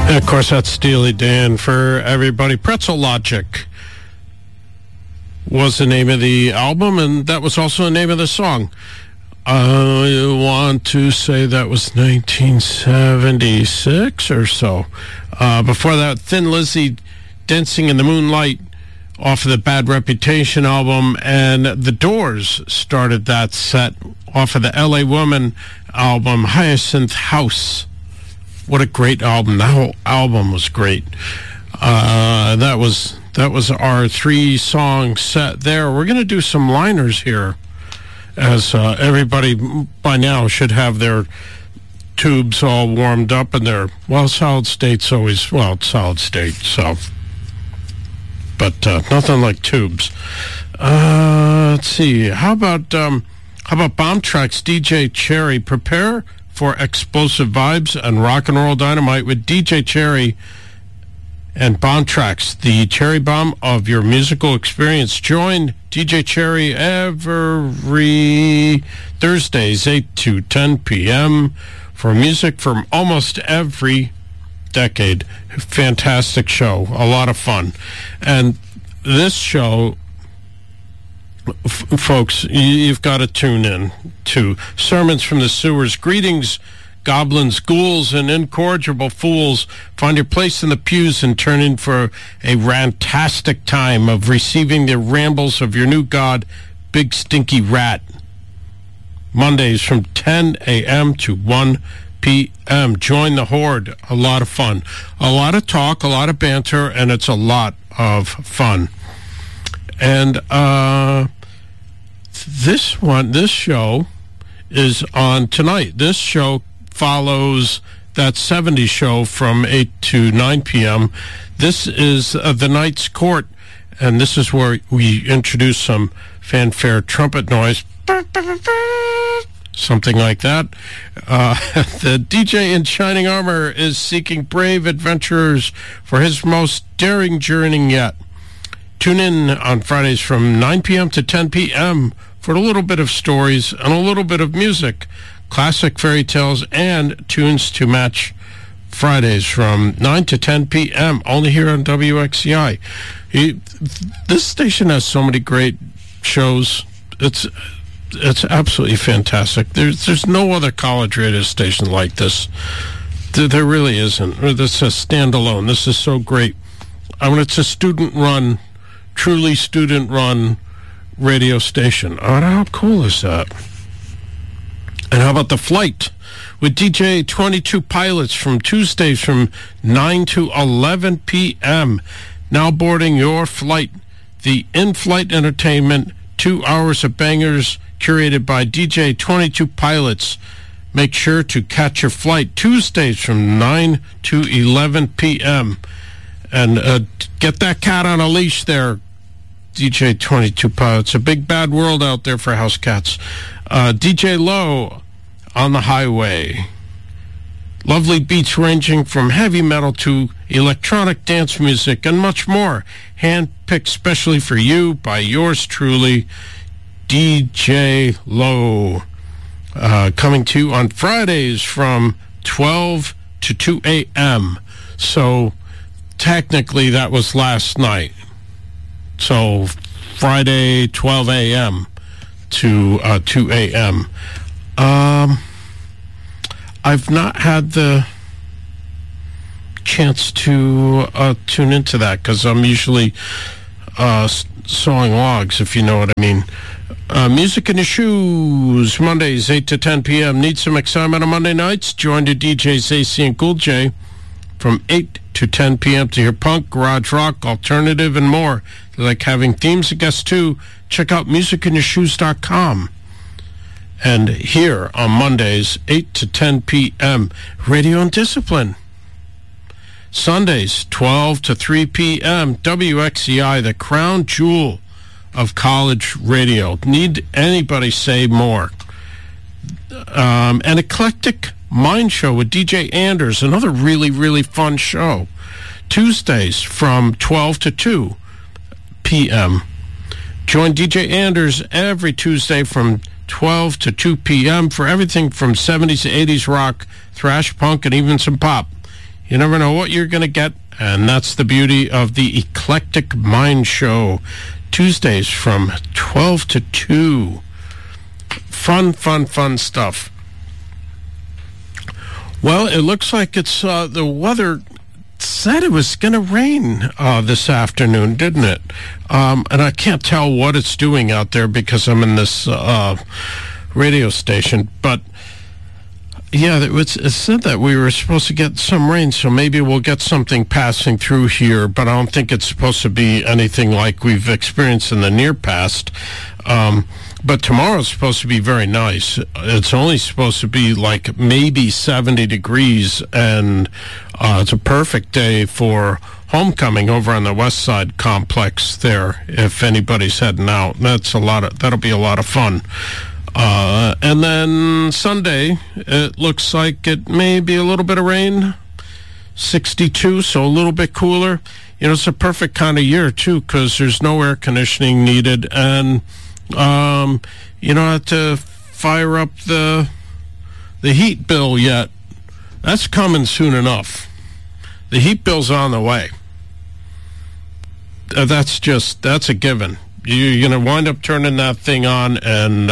And of course, that's Steely Dan for everybody. Pretzel Logic was the name of the album, and that was also the name of the song. I want to say that was 1976 or so. Before that, Thin Lizzy, Dancing in the Moonlight, off of the Bad Reputation album, and The Doors started that set off of the LA Woman album, Hyacinth House. What a great album. The whole album was great. That was our 3-song set there. We're going to do some liners here, as everybody by now should have their tubes all warmed up, and their, solid state's always, it's solid state, so. But nothing like tubes. Let's see. How about Bomb Tracks DJ Cherry? Prepare for explosive vibes and rock and roll dynamite with DJ Cherry and Bomb Tracks, the cherry bomb of your musical experience. Join DJ Cherry every Thursdays, 8 to 10 p.m. for music from almost every decade. Fantastic show, a lot of fun. And this show, folks, you've got to tune in to Sermons from the Sewers. Greetings, goblins, ghouls, and incorrigible fools. Find your place in the pews and turn in for a rantastic time of receiving the rambles of your new god, Big Stinky Rat. Mondays from 10 a.m. to 1 p.m. Join the Horde. A lot of fun. A lot of talk, a lot of banter, and it's a lot of fun. And this show is on tonight. This show follows that 70s show from 8 to 9 p.m. This is the Knight's Court, and this is where we introduce some fanfare trumpet noise. Something like that. The DJ in shining armor is seeking brave adventurers for his most daring journey yet. Tune in on Fridays from 9 p.m. to 10 p.m. for a little bit of stories and a little bit of music, classic fairy tales, and tunes to match. Fridays from 9 to 10 p.m. only here on WXCI. This station has so many great shows. It's absolutely fantastic. There's no other college radio station like this. There really isn't. This is standalone. This is so great. It's a student-run, truly student-run radio station. How cool is that? And how about The Flight with DJ 22 Pilots from Tuesdays from 9 to 11 p.m. Now boarding your flight. The in-flight entertainment, 2 hours of bangers curated by DJ 22 Pilots. Make sure to catch your flight Tuesdays from 9 to 11 p.m. And get that cat on a leash there, DJ 22 Pilots. A big bad world out there for house cats. DJ Low on the highway. Lovely beats ranging from heavy metal to electronic dance music and much more. Handpicked specially for you by yours truly, DJ Low. Coming to you on Fridays from 12 to 2 a.m. So technically that was last night. So Friday, 12 a.m. to 2 a.m. I've not had the chance to tune into that because I'm usually sawing logs, if you know what I mean. Music in the Shoes, Mondays, 8 to 10 p.m. Need some excitement on Monday nights? Join the DJs AC and Cool J from 8 to 10 p.m. to hear punk, garage rock, alternative, and more. They like having themes and guests, too. Check out musicinyourshoes.com. And here on Mondays, 8 to 10 p.m., Radio and Discipline. Sundays, 12 to 3 p.m., WXCI, the crown jewel of college radio. Need anybody say more? An eclectic mind show with DJ Anders, another really, really fun show. Tuesdays from 12 to 2 p.m. Join DJ Anders every Tuesday from 12 to 2 p.m. for everything from 70s to 80s rock, thrash, punk, and even some pop. You never know what you're going to get, and that's the beauty of the Eclectic Mind Show, Tuesdays from 12 to 2. Fun stuff. Well, it looks like it's the weather said it was going to rain this afternoon, didn't it? And I can't tell what it's doing out there because I'm in this radio station. But, yeah, it said that we were supposed to get some rain, so maybe we'll get something passing through here. But I don't think it's supposed to be anything like we've experienced in the near past. But tomorrow's supposed to be very nice. It's only supposed to be like maybe 70 degrees, and it's a perfect day for homecoming over on the West Side complex there. If anybody's heading out, that'll be a lot of fun. And then Sunday, it looks like it may be a little bit of rain. 62, so a little bit cooler. You know, it's a perfect kind of year too, because there's no air conditioning needed, and you don't have to fire up the heat bill yet. That's coming soon enough. The heat bill's on the way. That's a given. You're going to wind up turning that thing on, and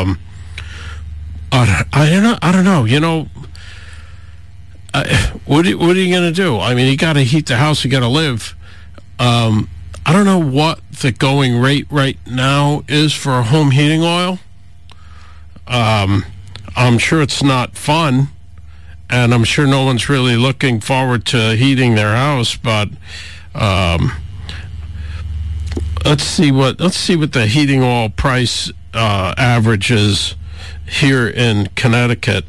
I don't know. You know, what are you going to do? I mean, you got to heat the house. You got to live. I don't know what the going rate right now is for home heating oil. I'm sure it's not fun, and I'm sure no one's really looking forward to heating their house. But let's see what the heating oil price average is here in Connecticut.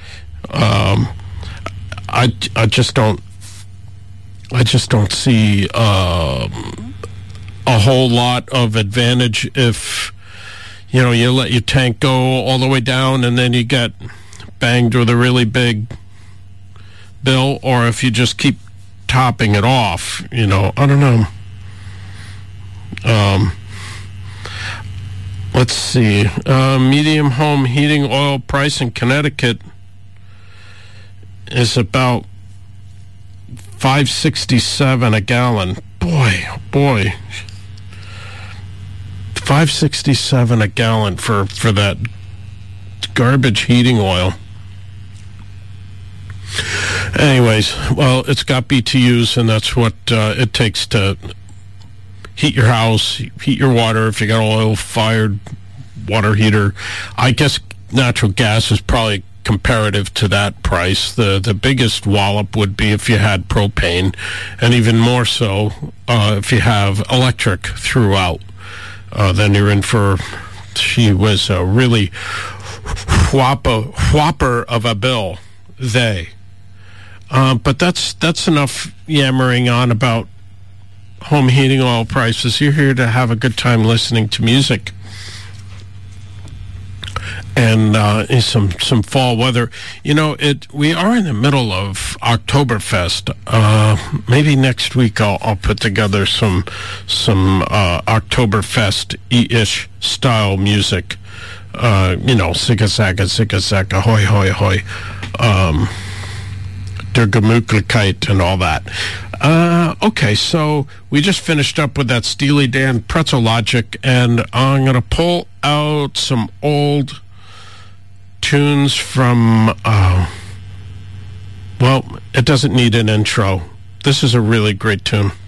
I just don't see a whole lot of advantage if, you know, you let your tank go all the way down and then you get banged with a really big bill, or if you just keep topping it off. You know, I don't know. Let's see. Medium home heating oil price in Connecticut is about $5.67 a gallon. Boy. $5.67 a gallon for that garbage heating oil. Anyways, well, it's got BTUs, and that's what it takes to heat your house, heat your water. If you got an oil-fired water heater, I guess natural gas is probably comparative to that price. The biggest wallop would be if you had propane, and even more so if you have electric throughout. Then you're in for, she was a really whopper of a bill. But that's enough yammering on about home heating oil prices. You're here to have a good time listening to music. And some fall weather. You know, we are in the middle of Oktoberfest. Maybe next week I'll put together some Oktoberfest-ish style music. You know, Sigga-Sagga, Hoi Hoi Hoi, Der Gemütlichkeit and all that. Okay, so we just finished up with that Steely Dan Pretzel Logic, and I'm going to pull out some old tunes from, well, it doesn't need an intro. This is a really great tune.